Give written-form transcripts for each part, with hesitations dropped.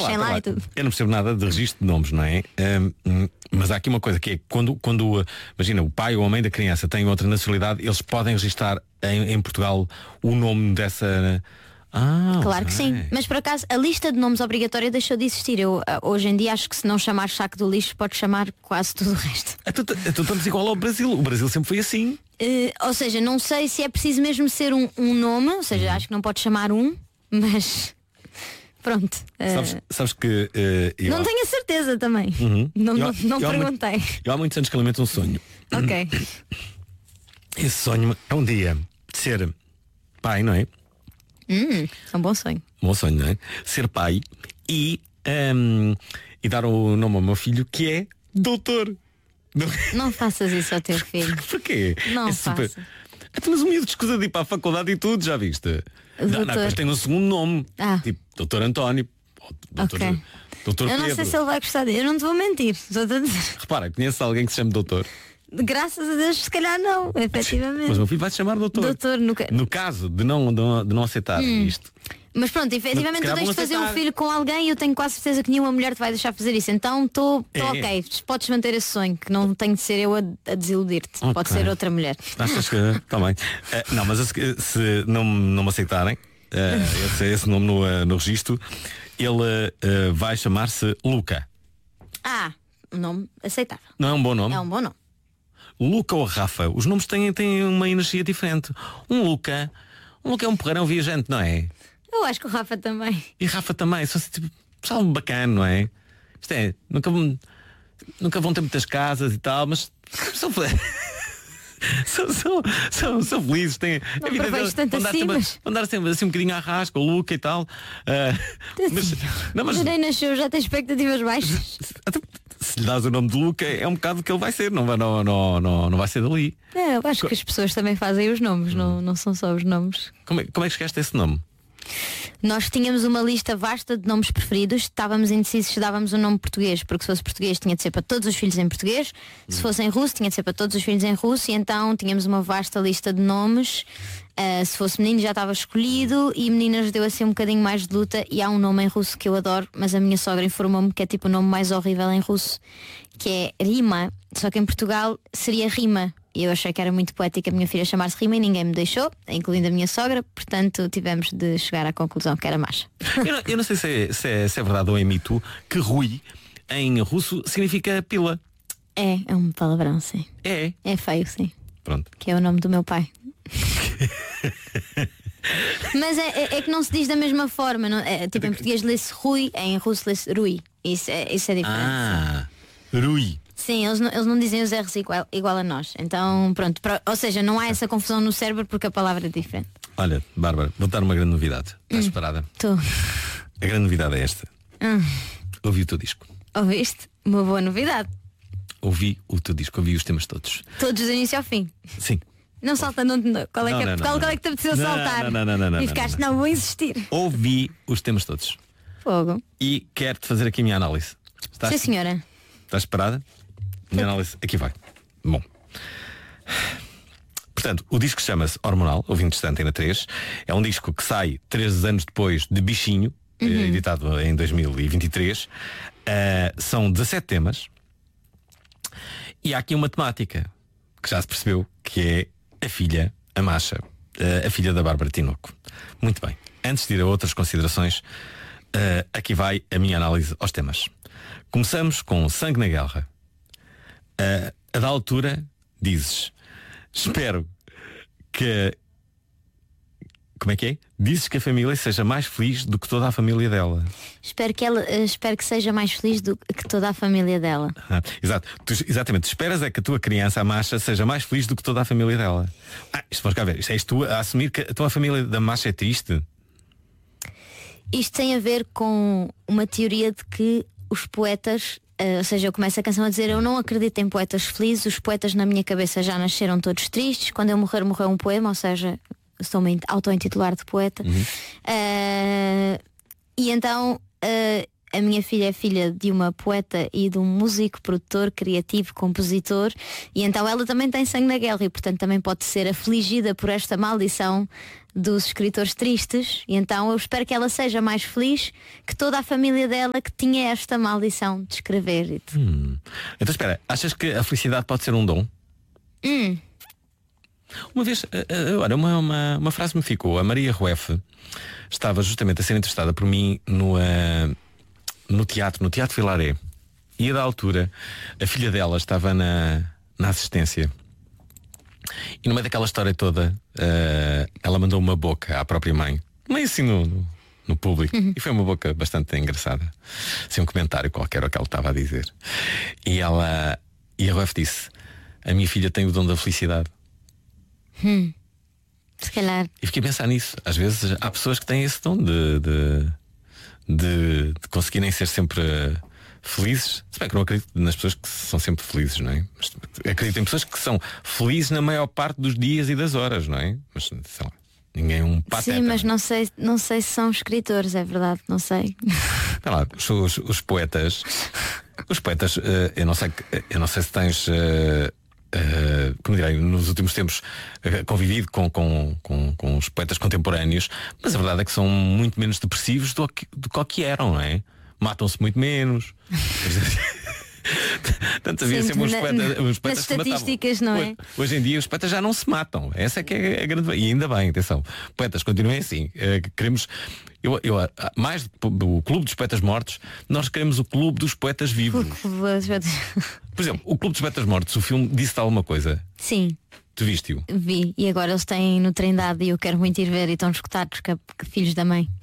deixem lá e tudo. Eu não percebo nada de registro de nomes, não é? Mas há aqui uma coisa que é quando imagina, o pai ou a mãe da criança tem outra nacionalidade, eles podem registrar em Portugal o nome dessa. Claro que sim, mas por acaso a lista de nomes obrigatória deixou de existir. Eu hoje em dia acho que se não chamar saco do lixo pode chamar quase tudo o resto. Então estamos igual ao Brasil. O Brasil sempre foi assim. Ou seja, não sei se é preciso mesmo ser um nome. Ou seja, acho que não pode chamar mas pronto. Sabes que não tenho a certeza também. Não perguntei. Eu há muitos anos que alimento um sonho. Ok. Esse sonho é um dia de ser pai, não é? É um bom sonho. Bom sonho, não é? Ser pai e dar o nome ao meu filho, que é doutor. Não faças isso ao teu filho. Porquê? Não faças. Mas um miúdo escusa de ir para a faculdade e tudo, já viste? Não, depois tem um segundo nome. Tipo, doutor António. Doutor Eu não Pedro. sei se ele vai gostar dele. Eu não te vou mentir. Estou-te a dizer. Repara, conheces alguém que se chame doutor? Graças a Deus, se calhar não, efetivamente. Mas o meu filho vai se chamar doutor. No caso de não aceitar isto. Mas pronto, efetivamente tu tens de fazer um filho com alguém e eu tenho quase certeza que nenhuma mulher te vai deixar fazer isso. Então estou ok, podes manter esse sonho, que não tenho de ser eu a desiludir-te. Okay. Pode ser outra mulher. Achas que também? Não, mas se não me aceitarem esse nome no registro, ele vai chamar-se Luca. Um nome aceitável. Não é um bom nome? É um bom nome. Luca ou Rafa, os nomes têm uma energia diferente. Um Luca é um porreiro, é um viajante, não é? Eu acho que o Rafa também. E Rafa também, são tipo, pessoal bacana, não é? Isto é, nunca vão ter muitas casas e tal, mas são são felizes, têm não a vida deles, vão dar sempre assim um bocadinho à rasca, o Luca e tal. Mas nem nasceu, já tem expectativas baixas. Se lhe dás o nome de Luca, é um bocado o que ele vai ser, não vai ser dali. Eu acho que as pessoas também fazem os nomes, não são só os nomes. Como é que chegaste a esse nome? Nós tínhamos uma lista vasta de nomes preferidos. Estávamos indecisos se dávamos um nome português, porque se fosse português tinha de ser para todos os filhos em português. Se fosse em russo tinha de ser para todos os filhos em russo. E então tínhamos uma vasta lista de nomes. Se fosse menino já estava escolhido. E meninas deu assim um bocadinho mais de luta. E há um nome em russo que eu adoro, mas a minha sogra informou-me que é tipo o nome mais horrível em russo, que é Rima. Só que em Portugal seria Rima. E eu achei que era muito poética a minha filha chamar-se Rima e ninguém me deixou, incluindo a minha sogra. Portanto tivemos de chegar à conclusão que era Masha. Eu não sei se é verdade ou é mito que Rui em russo significa pila. É um palavrão, sim. É feio, sim. Pronto. Que é o nome do meu pai. Mas é que não se diz da mesma forma, não, tipo em português lê-se Rui, em russo lê-se Rui. Isso é diferente. Rui. Sim, eles não dizem os R's igual a nós. Então, pronto, ou seja, não há essa confusão no cérebro porque a palavra é diferente. Olha, Bárbara, vou dar uma grande novidade. Estás preparada? Estou. A grande novidade é esta. Ouvi o teu disco. Ouviste? Uma boa novidade. Ouvi o teu disco, ouvi os temas todos. Todos do início ao fim. Sim. Não salta, qual é que te apeteceu saltar? Não. E ficaste, não, vou insistir. Ouvi os temas todos. Fogo. E quero-te fazer aqui a minha análise. Sim, senhora. Estás preparada? Minha análise, aqui vai. Bom. Portanto, o disco chama-se Hormonal, ouvintes da Antena 3. É um disco que sai 13 anos depois de Bichinho, editado em 2023. São 17 temas. E há aqui uma temática que já se percebeu, que é a filha, a Masha, a filha da Bárbara Tinoco. Muito bem. Antes de ir a outras considerações, aqui vai a minha análise aos temas. Começamos com Sangue na Guerra. A da altura dizes: espero que... Como é que é? Dizes que a família seja mais feliz do que toda a família dela. Espero que seja mais feliz do que toda a família dela. Exato. Exatamente. Esperas é que a tua criança, a Masha, seja mais feliz do que toda a família dela. Isto vamos cá ver. Isto és tu a assumir que a tua família da Masha é triste? Isto tem a ver com uma teoria de que os poetas, ou seja, eu começo a canção a dizer: eu não acredito em poetas felizes, os poetas na minha cabeça já nasceram todos tristes, quando eu morrer, morreu um poema, ou seja, estou-me a auto-intitular de poeta. E então a minha filha é filha de uma poeta e de um músico, produtor, criativo, compositor, e então ela também tem sangue na guerra e portanto também pode ser afligida por esta maldição dos escritores tristes, e então eu espero que ela seja mais feliz que toda a família dela que tinha esta maldição de escrever. Então espera, achas que a felicidade pode ser um dom? Uma vez, olha, uma frase me ficou. A Maria Rueff estava justamente a ser entrevistada por mim no Teatro Vilaré. E a da altura, a filha dela estava na assistência. E no meio daquela história toda, ela mandou uma boca à própria mãe, meio assim no público. E foi uma boca bastante engraçada, sem um comentário qualquer ao que ela estava a dizer. E a Rueff disse: a minha filha tem o dom da felicidade. Se calhar. E fiquei a pensar nisso. Às vezes há pessoas que têm esse dom de conseguirem ser sempre felizes. Se bem que eu não acredito nas pessoas que são sempre felizes, não é? Mas acredito em pessoas que são felizes na maior parte dos dias e das horas, não é? Mas sei lá, ninguém é um pateta. Sim, mas não sei se são escritores, é verdade, não sei. Sei lá, os poetas. Os poetas, eu não sei se tens como direi, nos últimos tempos convivido com os poetas contemporâneos, mas a verdade é que são muito menos depressivos do que eram, não é? Matam-se muito menos. Tanto havia sempre uns poetas nas estatísticas, não é? Hoje em dia os poetas já não se matam. Essa é que é a grande. E ainda bem, atenção, poetas continuem assim. Queremos. Mais do Clube dos Poetas Mortos, nós queremos o Clube dos Poetas Vivos. Por exemplo, o Clube dos Poetas Mortos, o filme disse-te alguma coisa? Sim. Tu viste-o? Vi, e agora eles têm no Trindade e eu quero muito ir ver e estão escutados que filhos da mãe.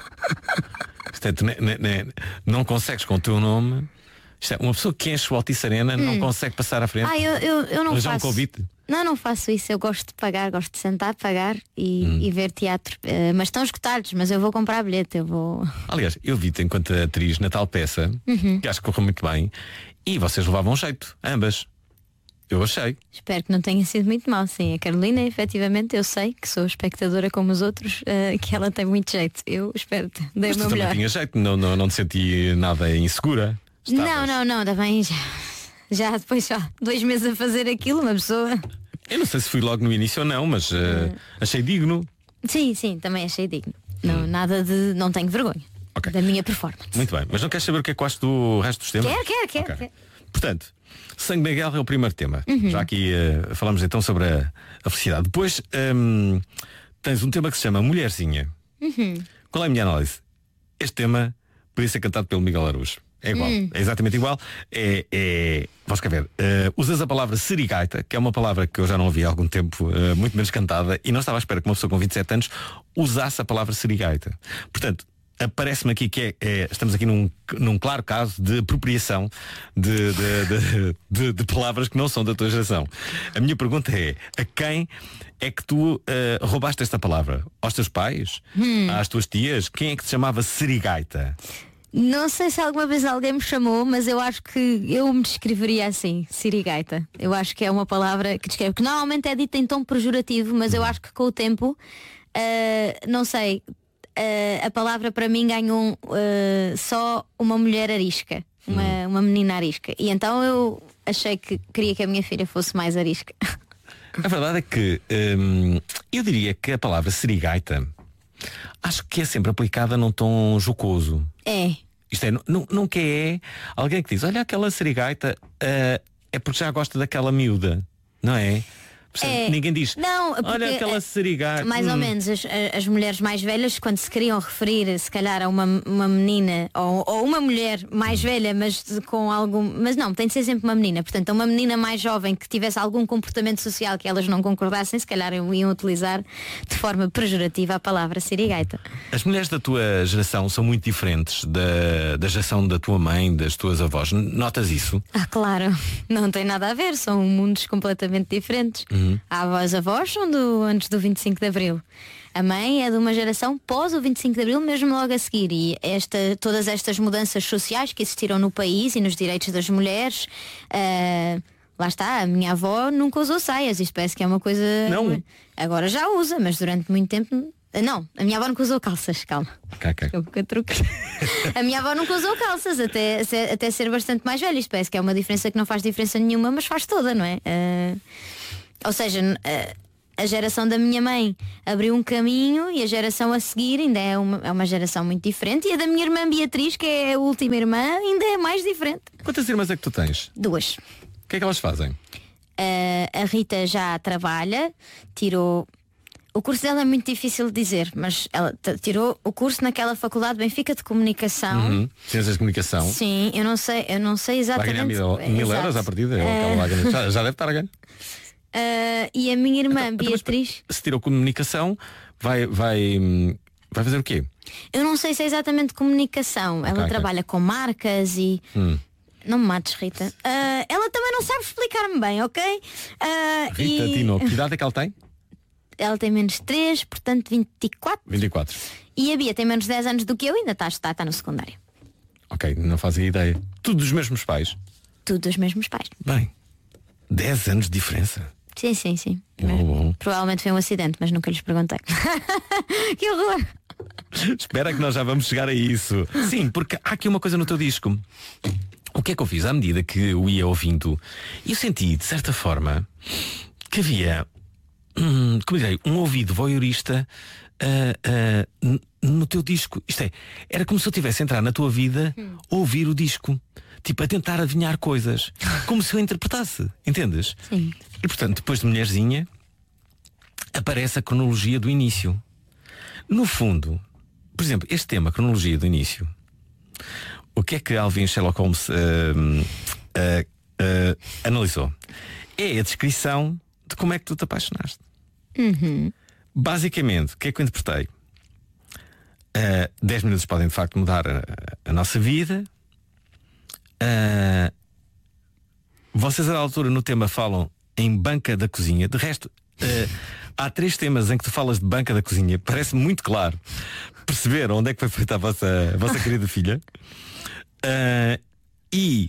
Não consegues com o teu nome. Uma pessoa que enche o Altice Arena não consegue passar à frente. Eu não faço. Um convite? Não faço isso. Eu gosto de pagar, gosto de sentar, pagar e ver teatro. Mas estão escutados, mas eu vou comprar bilhete, eu vou. Aliás, eu vi-te enquanto atriz na tal peça, que acho que correu muito bem, e vocês levavam jeito, ambas. Eu achei. Espero que não tenha sido muito mal, sim. A Carolina, efetivamente, eu sei que sou espectadora como os outros, que ela tem muito jeito. Eu espero que dei o meu melhor. Tinha jeito, não te senti nada insegura. Estavas... Não, também já depois 2 meses a fazer aquilo, uma pessoa. Eu não sei se fui logo no início ou não, mas achei digno. Sim, também achei digno. Não tenho vergonha da minha performance. Muito bem, mas não queres saber o que é que eu acho do resto dos temas? Quero. Okay. Portanto, Sangue na Guerra é o primeiro tema. Já aqui falamos então sobre a felicidade. Depois tens um tema que se chama Mulherzinha. Qual é a minha análise? Este tema podia ser cantado pelo Miguel Araújo. É igual, é exatamente igual. Vamos cá ver. Usas a palavra serigaita, que é uma palavra que eu já não ouvi há algum tempo, muito menos cantada, e não estava à espera que uma pessoa com 27 anos usasse a palavra serigaita. Portanto, aparece-me aqui que estamos aqui num claro caso de apropriação de palavras que não são da tua geração. A minha pergunta é: a quem é que tu roubaste esta palavra? Aos teus pais? Às tuas tias? Quem é que te chamava serigaita? Não sei se alguma vez alguém me chamou, mas eu acho que eu me descreveria assim, sirigaita. Eu acho que é uma palavra que descreve, que normalmente é dita em tom pejorativo, mas eu acho que com o tempo, não sei, a palavra para mim ganhou só uma mulher arisca, uma menina arisca. E então eu achei que queria que a minha filha fosse mais arisca. A verdade é que eu diria que a palavra serigaita acho que é sempre aplicada num tom jocoso. Isto é, nunca é alguém que diz: olha, aquela serigaita é porque já gosta daquela miúda, não é? Ninguém diz: não, olha aquela serigaita. Mais ou menos as mulheres mais velhas, quando se queriam referir se calhar a uma menina ou uma mulher mais velha, mas com algum. Mas não, tem de ser sempre uma menina. Portanto, uma menina mais jovem que tivesse algum comportamento social que elas não concordassem, se calhar iam utilizar de forma pejorativa a palavra serigaita. As mulheres da tua geração são muito diferentes da geração da tua mãe, das tuas avós. Notas isso? Claro, não tem nada a ver, são mundos completamente diferentes. As avós são antes do 25 de Abril. A mãe é de uma geração pós o 25 de Abril, mesmo logo a seguir. E todas estas mudanças sociais que existiram no país e nos direitos das mulheres, lá está, a minha avó nunca usou saias. Isto parece que é uma coisa... Não. Agora já usa, mas durante muito tempo Não, a minha avó nunca usou calças, calma. Okay. A minha avó nunca usou calças, até ser bastante mais velha. Isto parece que é uma diferença que não faz diferença nenhuma, mas faz toda, não é? Ou seja, a geração da minha mãe abriu um caminho e a geração a seguir ainda é uma geração muito diferente. E a da minha irmã Beatriz, que é a última irmã, ainda é mais diferente. Quantas irmãs é que tu tens? 2. O que é que elas fazem? A Rita já trabalha, tirou... O curso dela é muito difícil de dizer, mas ela tirou o curso naquela faculdade Benfica de Comunicação. Ciências de Comunicação. Sim, eu não sei exatamente. Vai ganhar 1000 euros à partida. Já deve estar a ganhar. E a minha irmã Beatriz. Se tirou Comunicação, vai fazer o quê? Eu não sei se é exatamente comunicação. Ela trabalha com marcas e... Não me mates, Rita. Ela também não sabe explicar-me bem, ok? Rita Tino, que idade é que ela tem? Ela tem menos 3, portanto 24. 24. E a Bia tem menos 10 anos do que eu, ainda está no secundário. Ok, não fazia ideia. Tudo dos mesmos pais? Tudo dos mesmos pais. Bem, 10 anos de diferença. Sim. Bom. Provavelmente foi um acidente, mas nunca lhes perguntei. Que horror! Espera que nós já vamos chegar a isso. Sim, porque há aqui uma coisa no teu disco. O que é que eu fiz? À medida que eu ia ouvindo, eu senti, de certa forma, que havia... como direi, um ouvido voyeurista no teu disco. Isto é, era como se eu tivesse a entrar na tua vida a ouvir o disco, tipo a tentar adivinhar coisas, como se eu interpretasse, entendes? Sim. E portanto, depois de Mulherzinha aparece a cronologia do início. No fundo, por exemplo, este tema, a cronologia do início, o que é que Alvin Sherlock Holmes analisou? É a descrição de como é que tu te apaixonaste. Basicamente, o que é que eu interpretei? 10 minutos podem de facto mudar a nossa vida. Vocês à altura no tema falam em banca da cozinha. De resto, há 3 temas em que tu falas de banca da cozinha. Parece muito claro perceber onde é que foi feita a vossa querida filha. E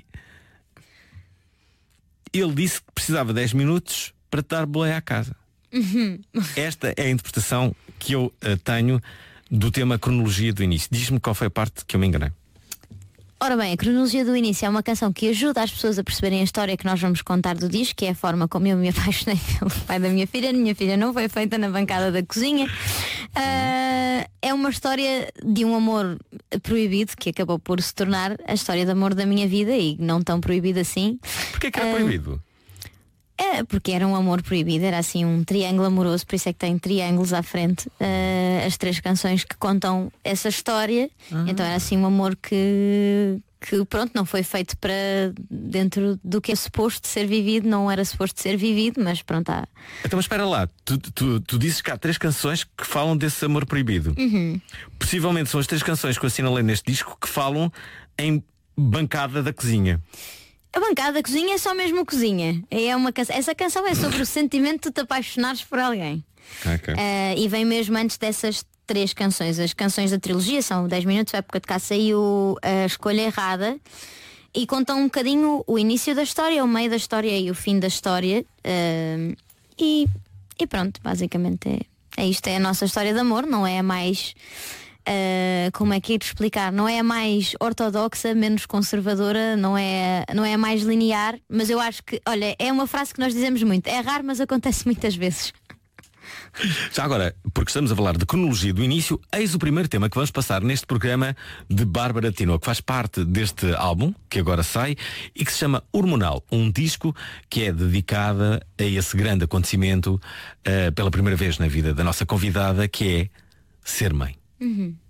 ele disse que precisava de 10 minutos para te dar boleia à casa. Esta é a interpretação que eu tenho do tema cronologia do início. Diz-me qual foi a parte que eu me enganei. Ora bem, a cronologia do início é uma canção que ajuda as pessoas a perceberem a história que nós vamos contar do disco, que é a forma como eu me apaixonei pelo pai da minha filha. A minha filha não foi feita na bancada da cozinha. É uma história de um amor proibido que acabou por se tornar a história de amor da minha vida e não tão proibido assim. Porquê que era proibido? Porque era um amor proibido, era assim um triângulo amoroso, por isso é que tem triângulos à frente, as 3 canções que contam essa história. Então era assim um amor que pronto, não foi feito para dentro do que é suposto ser vivido, não era suposto ser vivido, mas pronto. Então mas espera lá, tu dizes que há 3 canções que falam desse amor proibido. Possivelmente são as 3 canções que eu assinalei neste disco que falam em bancada da cozinha. A bancada da cozinha é só mesmo cozinha. Essa canção é sobre o sentimento de te apaixonares por alguém. Okay. E vem mesmo antes dessas 3 canções. As canções da trilogia são 10 minutos, a época de cá saiu A Escolha Errada, e contam um bocadinho o início da história, o meio da história e o fim da história. E pronto, basicamente é isto. É a nossa história de amor, não é a mais... como é que é de explicar? Não é a mais ortodoxa, menos conservadora, não é a mais linear, mas eu acho que, olha, é uma frase que nós dizemos muito, é raro, mas acontece muitas vezes. Já agora, porque estamos a falar de cronologia do início, eis o primeiro tema que vamos passar neste programa de Bárbara Tinoco, que faz parte deste álbum, que agora sai, e que se chama Hormonal, um disco que é dedicado a esse grande acontecimento, pela primeira vez na vida da nossa convidada, que é ser mãe.